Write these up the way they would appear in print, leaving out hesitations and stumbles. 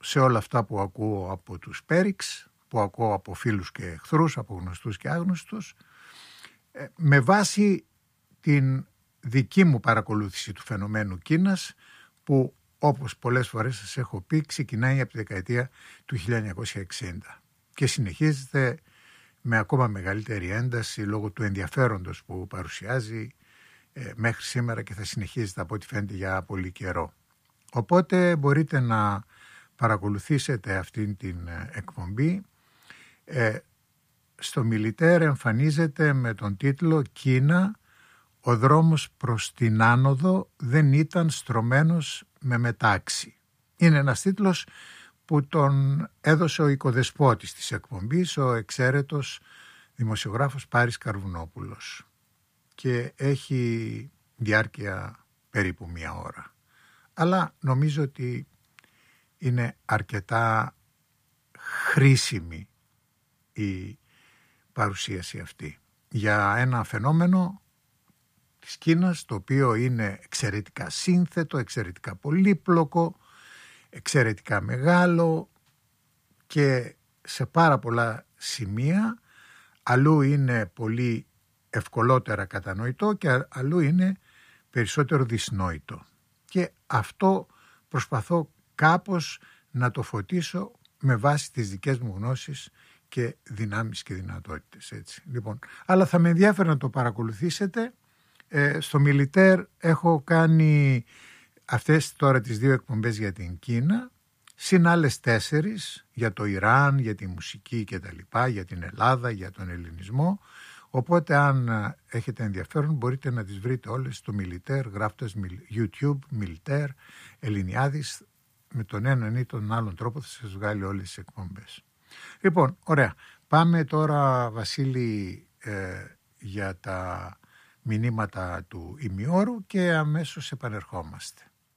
σε όλα αυτά που ακούω από τους Πέριξ, που ακούω από φίλους και εχθρούς, από γνωστούς και άγνωστους, με βάση την δική μου παρακολούθηση του φαινομένου Κίνας, που όπως πολλές φορές σας έχω πει ξεκινάει από τη δεκαετία του 1960 και συνεχίζεται με ακόμα μεγαλύτερη ένταση λόγω του ενδιαφέροντος που παρουσιάζει μέχρι σήμερα και θα συνεχίζεται από ό,τι φαίνεται για πολύ καιρό. Οπότε μπορείτε να παρακολουθήσετε αυτήν την εκπομπή. Στο Μιλιτέρ εμφανίζεται με τον τίτλο «Κίνα, ο δρόμος προς την άνοδο δεν ήταν στρωμένος με μετάξι». Είναι ένας τίτλος που τον έδωσε ο οικοδεσπότης της εκπομπής, ο εξαίρετος δημοσιογράφος Πάρης Καρβουνόπουλος, και έχει διάρκεια περίπου 1 ώρα. Αλλά νομίζω ότι είναι αρκετά χρήσιμη η παρουσίαση αυτή για ένα φαινόμενο της Κίνας, το οποίο είναι εξαιρετικά σύνθετο, εξαιρετικά πολύπλοκο, εξαιρετικά μεγάλο και σε πάρα πολλά σημεία αλλού είναι πολύ ευκολότερα κατανοητό και αλλού είναι περισσότερο δυσνόητο. Και αυτό προσπαθώ κάπως να το φωτίσω με βάση τις δικές μου γνώσεις και δυνάμεις και δυνατότητες. Έτσι. Λοιπόν, αλλά θα με ενδιαφέρει να το παρακολουθήσετε. Στο Μιλιτέρ έχω κάνει αυτές τώρα τις 2 εκπομπές για την Κίνα, συν άλλες 4 για το Ιράν, για τη μουσική και τα λοιπά, για την Ελλάδα, για τον ελληνισμό. Οπότε αν έχετε ενδιαφέρον μπορείτε να τις βρείτε όλες στο Μιλιτέρ, γράφοντας YouTube, Μιλιτέρ, Ελληνιάδης, με τον έναν ή τον άλλον τρόπο θα σας βγάλει όλες τις εκπομπές. Λοιπόν, ωραία. Πάμε τώρα, Βασίλη, για τα μηνύματα του ημιώρου και αμέσως επανερχόμαστε.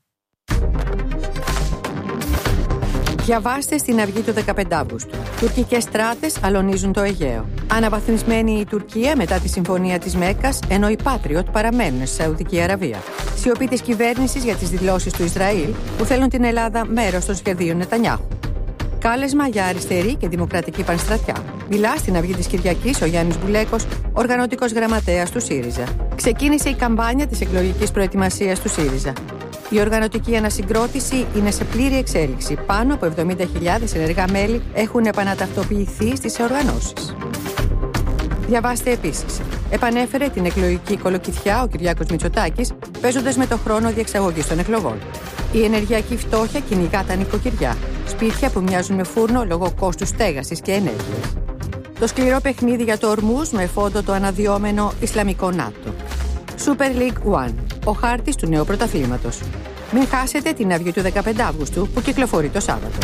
Διαβάστε στην Αυγή του 15 Αύγουστου. Τουρκικές στράτες αλωνίζουν το Αιγαίο. Αναβαθμισμένη η Τουρκία μετά τη συμφωνία της Μέκκας, ενώ οι Patriot παραμένουν στη Σαουδική Αραβία. Σιωπή της κυβέρνησης για τις δηλώσεις του Ισραήλ που θέλουν την Ελλάδα μέρος των σχεδίων Νετανιάχου. Κάλεσμα για αριστερή και δημοκρατική πανστρατιά. Μιλά στην Αυγή της Κυριακής ο Γιάννης Μπουλέκος, οργανωτικός γραμματέας του ΣΥΡΙΖΑ. Ξεκίνησε η καμπάνια της εκλογικής προετοιμασίας του ΣΥΡΙΖΑ. Η οργανωτική ανασυγκρότηση είναι σε πλήρη εξέλιξη. Πάνω από 70.000 ενεργά μέλη έχουν επαναταυτοποιηθεί στις οργανώσεις. Διαβάστε επίσης. Επανέφερε την εκλογική κολοκυθιά ο Κυριάκος Μητσοτάκης, παίζοντας με το χρόνο διεξαγωγής των εκλογών. Η ενεργειακή φτώχεια κυνηγά τα νοικοκυριά. Σπίτια που μοιάζουν με φούρνο λόγω κόστους στέγασης και ενέργειας. Το σκληρό παιχνίδι για το Ορμούζ με φόντο το αναδυόμενο Ισλαμικό ΝΑΤΟ. Super League One, ο χάρτης του νέου πρωταθλήματος. Μην χάσετε την Αυγή του 15 Αύγουστου που κυκλοφορεί το Σάββατο.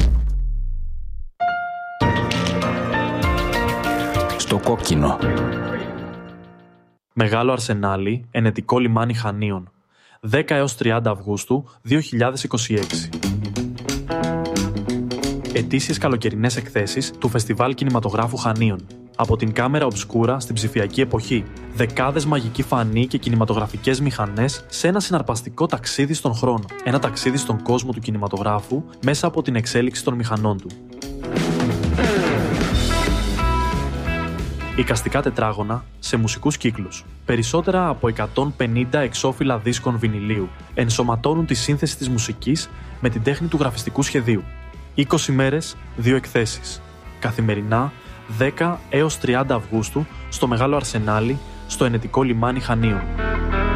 Στο κόκκινο. Μεγάλο Αρσενάλι, ενετικό λιμάνι Χανίων. 10 έως 30 Αυγούστου 2026. Ετήσιες καλοκαιρινές εκθέσεις του Φεστιβάλ Κινηματογράφου Χανίων. Από την κάμερα ομπσκούρα στην ψηφιακή εποχή. Δεκάδες μαγικοί φανοί και κινηματογραφικές μηχανές σε ένα συναρπαστικό ταξίδι στον χρόνο. Ένα ταξίδι στον κόσμο του κινηματογράφου μέσα από την εξέλιξη των μηχανών του. Εικαστικά τετράγωνα σε μουσικούς κύκλους. Περισσότερα από 150 εξώφυλλα δίσκων βινιλίου ενσωματώνουν τη σύνθεση της μουσικής με την τέχνη του γραφιστικού σχεδίου. 20 μέρες, 2 εκθέσεις. Καθημερινά, 10 έως 30 Αυγούστου, στο Μεγάλο Αρσενάλι, στο ενετικό λιμάνι Χανίων.